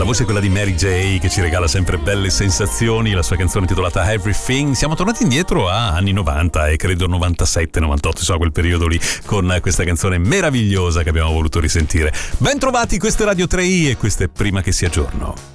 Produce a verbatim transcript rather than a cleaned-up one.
voce è quella di Mary J, che ci regala sempre belle sensazioni, la sua canzone intitolata Everything. Siamo tornati indietro a anni novanta e credo novantasette novantotto, insomma quel periodo lì, con questa canzone meravigliosa che abbiamo voluto risentire. Ben trovati, questa è Radio tre i e questo è Prima che sia giorno.